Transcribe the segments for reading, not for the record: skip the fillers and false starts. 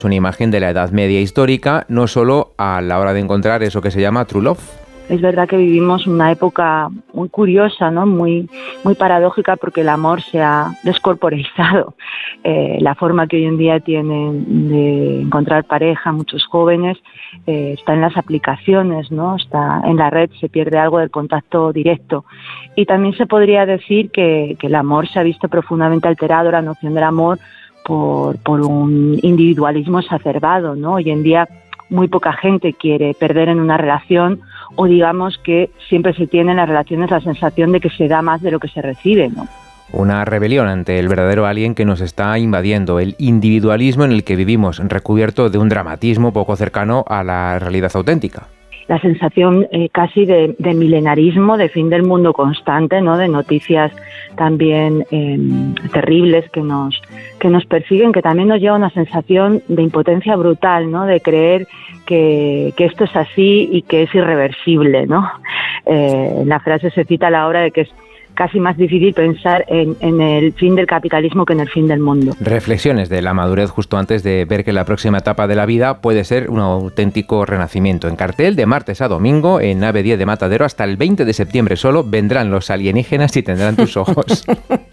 una imagen de la Edad Media histórica, no solo a la hora de encontrar eso que se llama True Love. Es verdad que vivimos una época muy curiosa, ¿no? Muy paradójica, porque el amor se ha descorporeizado. La forma que hoy en día tienen de encontrar pareja muchos jóvenes está en las aplicaciones, ¿no? Está en la red, se pierde algo del contacto directo. Y también se podría decir que el amor se ha visto profundamente alterado, la noción del amor, por un individualismo exacerbado, ¿no? Hoy en día muy poca gente quiere perder en una relación, o digamos que siempre se tiene en las relaciones la sensación de que se da más de lo que se recibe, ¿no? Una rebelión ante el verdadero alien que nos está invadiendo, el individualismo en el que vivimos, recubierto de un dramatismo poco cercano a la realidad auténtica. La sensación casi de milenarismo, de fin del mundo constante, ¿no? De noticias también terribles que nos persiguen, que también nos lleva una sensación de impotencia brutal, ¿no? De creer que esto es así y que es irreversible, ¿no? En la frase se cita la hora de que es casi más difícil pensar en el fin del capitalismo que en el fin del mundo. Reflexiones de la madurez justo antes de ver que la próxima etapa de la vida puede ser un auténtico renacimiento. En cartel, de martes a domingo, en Nave 10 de Matadero, hasta el 20 de septiembre solo, vendrán los alienígenas y tendrán tus ojos.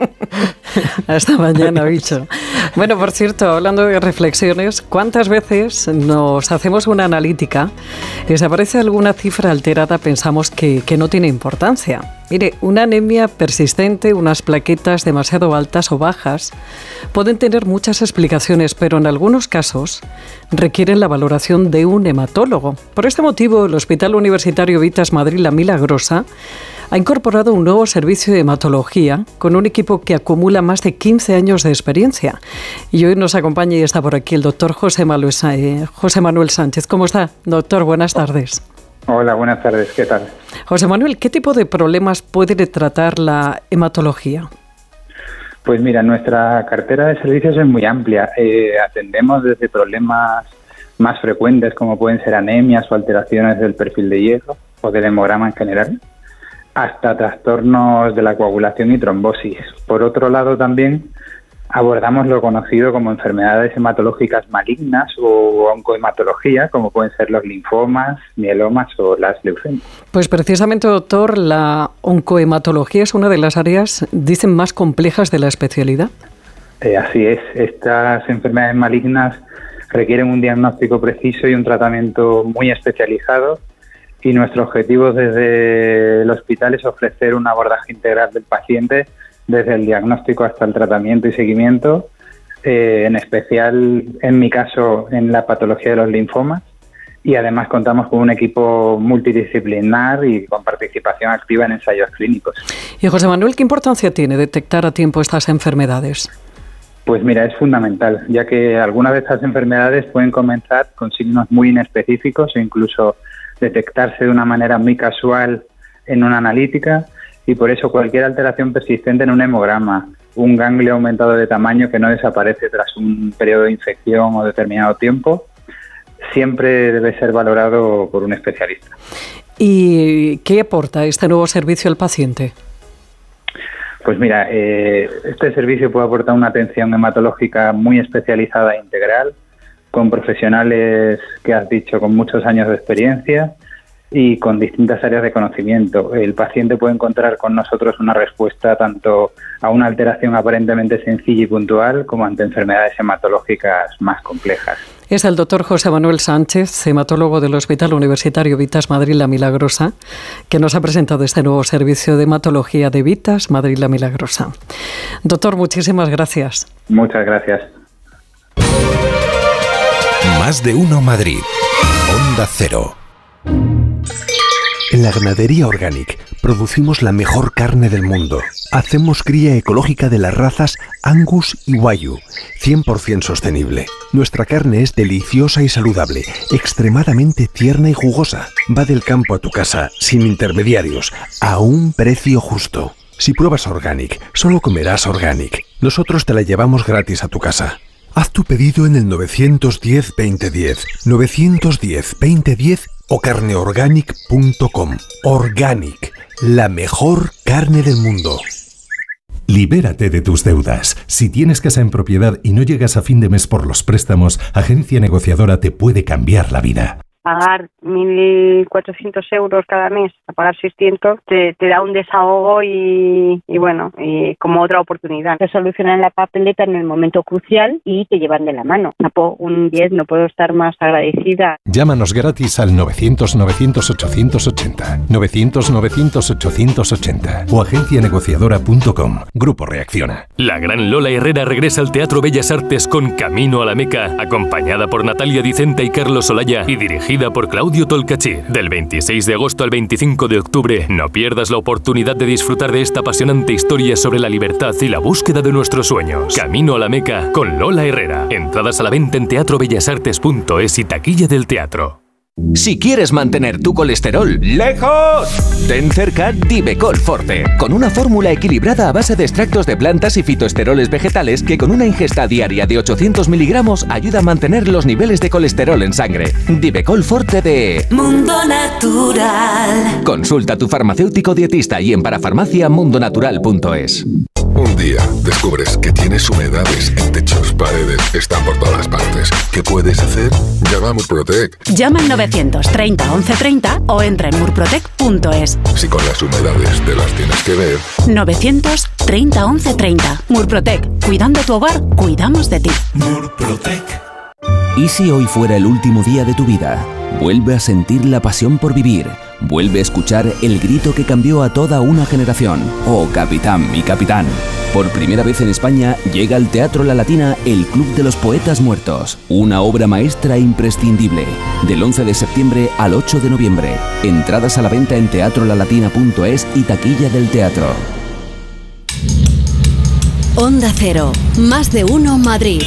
Hasta mañana, bicho. Bueno, por cierto, hablando de reflexiones, ¿cuántas veces nos hacemos una analítica y si aparece alguna cifra alterada pensamos que no tiene importancia? Mire, una anemia persistente, unas plaquetas demasiado altas o bajas, pueden tener muchas explicaciones, pero en algunos casos requieren la valoración de un hematólogo. Por este motivo, el Hospital Universitario Vitas Madrid La Milagrosa ha incorporado un nuevo servicio de hematología con un equipo que acumula más de 15 años de experiencia. Y hoy nos acompaña y está por aquí el doctor José Manuel Sánchez. ¿Cómo está, doctor? Buenas tardes. Hola, buenas tardes. ¿Qué tal? José Manuel, ¿qué tipo de problemas puede tratar la hematología? Pues mira, nuestra cartera de servicios es muy amplia. Atendemos desde problemas más frecuentes como pueden ser anemias o alteraciones del perfil de hierro o del hemograma en general, hasta trastornos de la coagulación y trombosis. Por otro lado, también abordamos lo conocido como enfermedades hematológicas malignas o oncohematología, como pueden ser los linfomas, mielomas o las leucemias. Pues precisamente, doctor, la oncohematología es una de las áreas, dicen, más complejas de la especialidad. Así es. Estas enfermedades malignas requieren un diagnóstico preciso y un tratamiento muy especializado, y nuestro objetivo desde el hospital es ofrecer un abordaje integral del paciente desde el diagnóstico hasta el tratamiento y seguimiento, en especial, en mi caso, en la patología de los linfomas, y además contamos con un equipo multidisciplinar y con participación activa en ensayos clínicos. Y José Manuel, ¿qué importancia tiene detectar a tiempo estas enfermedades? Pues mira, es fundamental, ya que algunas de estas enfermedades pueden comenzar con signos muy inespecíficos o incluso detectarse de una manera muy casual en una analítica, y por eso cualquier alteración persistente en un hemograma, un ganglio aumentado de tamaño que no desaparece tras un periodo de infección o determinado tiempo, siempre debe ser valorado por un especialista. ¿Y qué aporta este nuevo servicio al paciente? Pues mira, este servicio puede aportar una atención hematológica muy especializada e integral, con profesionales que has dicho con muchos años de experiencia y con distintas áreas de conocimiento. El paciente puede encontrar con nosotros una respuesta tanto a una alteración aparentemente sencilla y puntual como ante enfermedades hematológicas más complejas. Es el doctor José Manuel Sánchez, hematólogo del Hospital Universitario Vitas Madrid La Milagrosa, que nos ha presentado este nuevo servicio de hematología de Vitas Madrid La Milagrosa. Doctor, muchísimas gracias. Muchas gracias. Más de uno Madrid. Onda Cero. En la Ganadería Organic producimos la mejor carne del mundo. Hacemos cría ecológica de las razas Angus y Wagyu, 100% sostenible. Nuestra carne es deliciosa y saludable, extremadamente tierna y jugosa. Va del campo a tu casa, sin intermediarios, a un precio justo. Si pruebas Organic, solo comerás Organic. Nosotros te la llevamos gratis a tu casa. Haz tu pedido en el 910-2010, 910-2010 o carneorganic.com. Organic, la mejor carne del mundo. Libérate de tus deudas. Si tienes casa en propiedad y no llegas a fin de mes por los préstamos, Agencia Negociadora te puede cambiar la vida. Pagar 1.400 euros cada mes, a pagar 600, te da un desahogo y como otra oportunidad. Te solucionan la papeleta en el momento crucial y te llevan de la mano. Un 10, no puedo estar más agradecida. Llámanos gratis al 900-900-880, 900-900-880 o agencianegociadora.com. Grupo Reacciona. La gran Lola Herrera regresa al Teatro Bellas Artes con Camino a la Meca, acompañada por Natalia Dicenta y Carlos Olaya y dirigida por Claudio Tolcachir. Del 26 de agosto al 25 de octubre, no pierdas la oportunidad de disfrutar de esta apasionante historia sobre la libertad y la búsqueda de nuestros sueños. Camino a la Meca con Lola Herrera. Entradas a la venta en teatrobellasartes.es y taquilla del teatro. Si quieres mantener tu colesterol lejos, ten cerca Divecol Forte, con una fórmula equilibrada a base de extractos de plantas y fitoesteroles vegetales que con una ingesta diaria de 800 miligramos ayuda a mantener los niveles de colesterol en sangre. Divecol Forte de Mundo Natural. Consulta a tu farmacéutico dietista y en parafarmaciamundonatural.es. Un día descubres que tienes humedades en techos, paredes, están por todas partes. ¿Qué puedes hacer? Llama a Murprotec. Llama al 930 1130 o entra en murprotec.es. Si con las humedades te las tienes que ver. 930 1130. Murprotec. Cuidando tu hogar, cuidamos de ti. Murprotec. ¿Y si hoy fuera el último día de tu vida? Vuelve a sentir la pasión por vivir. Vuelve a escuchar el grito que cambió a toda una generación. Oh, capitán, mi capitán. Por primera vez en España llega al Teatro La Latina el Club de los Poetas Muertos. Una obra maestra imprescindible. Del 11 de septiembre al 8 de noviembre. Entradas a la venta en teatrolalatina.es y taquilla del teatro. Onda Cero. Más de uno Madrid.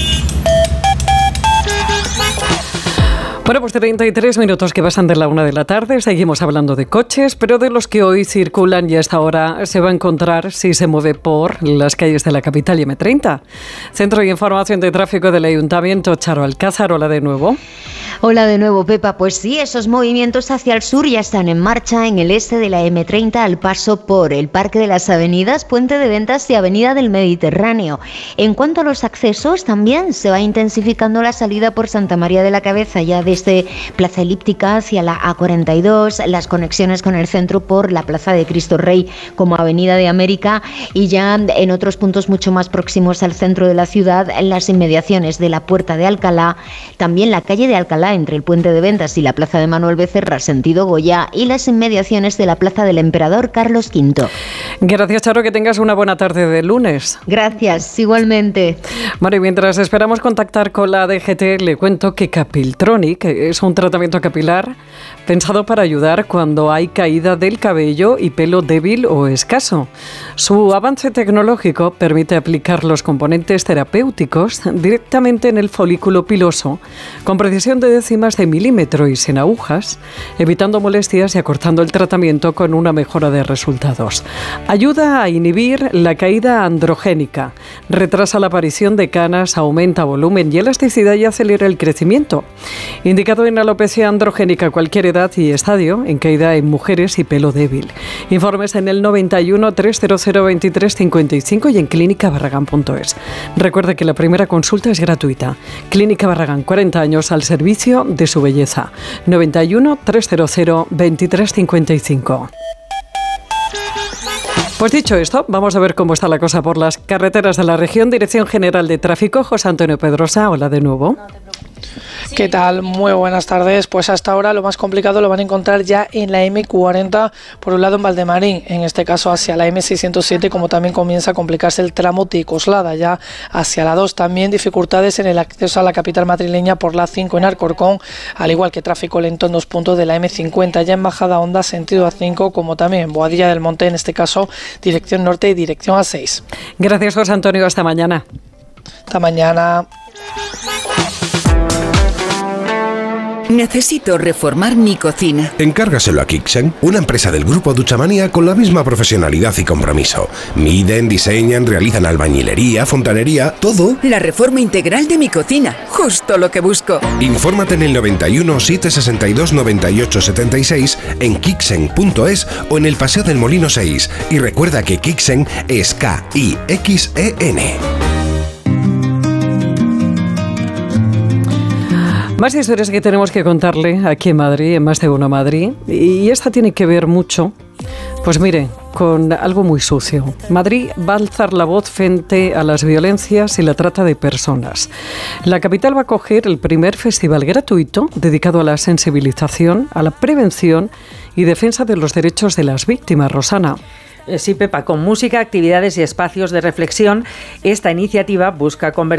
Bueno, pues 33 minutos que pasan de la 1 de la tarde. Seguimos hablando de coches, pero de los que hoy circulan y a esta hora se va a encontrar si se mueve por las calles de la capital y M30. Centro de Información de Tráfico del Ayuntamiento, Charo Alcázar, hola de nuevo. Hola de nuevo, Pepa. Pues sí, esos movimientos hacia el sur ya están en marcha en el este de la M30 al paso por el Parque de las Avenidas, Puente de Ventas y Avenida del Mediterráneo. En cuanto a los accesos, también se va intensificando la salida por Santa María de la Cabeza, ya desde Plaza Elíptica hacia la A42, las conexiones con el centro por la Plaza de Cristo Rey como Avenida de América y ya en otros puntos mucho más próximos al centro de la ciudad, en las inmediaciones de la Puerta de Alcalá, también la calle de Alcalá entre el Puente de Ventas y la Plaza de Manuel Becerra, sentido Goya, y las inmediaciones de la Plaza del Emperador Carlos V. Gracias, Charo, que tengas una buena tarde de lunes. Gracias, igualmente. Bueno, y mientras esperamos contactar con la DGT, le cuento que Capiltronic es un tratamiento capilar pensado para ayudar cuando hay caída del cabello y pelo débil o escaso. Su avance tecnológico permite aplicar los componentes terapéuticos directamente en el folículo piloso, con precisión de décimas de milímetro y sin agujas, evitando molestias y acortando el tratamiento con una mejora de resultados. Ayuda a inhibir la caída androgénica, retrasa la aparición de canas, aumenta volumen y elasticidad y acelera el crecimiento. Indicado en alopecia androgénica, cualquier edad y estadio, en caída en mujeres y pelo débil. Informes en el 91 300 23 55 y en clínicabarragán.es. Recuerde que la primera consulta es gratuita. Clínica Barragán, 40 años al servicio de su belleza. 91 300 23 55. Pues dicho esto, vamos a ver cómo está la cosa por las carreteras de la región. Dirección General de Tráfico, José Antonio Pedrosa, hola de nuevo. ¿Qué tal? Muy buenas tardes. Pues hasta ahora lo más complicado lo van a encontrar ya en la M40, por un lado en Valdemarín, en este caso hacia la M607, como también comienza a complicarse el tramo de Coslada, ya hacia la 2. También dificultades en el acceso a la capital madrileña por la 5 en Alcorcón, al igual que tráfico lento en 2 puntos de la M50, ya en Bajada Honda, sentido A5, como también en Boadilla del Monte, en este caso dirección norte y dirección A6. Gracias, José Antonio. Hasta mañana. Hasta mañana. Necesito reformar mi cocina. Encárgaselo a Kixen, una empresa del grupo Duchamanía con la misma profesionalidad y compromiso. Miden, diseñan, realizan albañilería, fontanería, todo. La reforma integral de mi cocina, justo lo que busco. Infórmate en el 91 762 98 76, en kixen.es o en el Paseo del Molino 6. Y recuerda que Kixen es K-I-X-E-N. Más historias que tenemos que contarle aquí en Madrid, en Más de Uno Madrid. Y esta tiene que ver mucho, pues mire, con algo muy sucio. Madrid va a alzar la voz frente a las violencias y la trata de personas. La capital va a acoger el primer festival gratuito dedicado a la sensibilización, a la prevención y defensa de los derechos de las víctimas. Rosana. Sí, Pepa, con música, actividades y espacios de reflexión, esta iniciativa busca convertir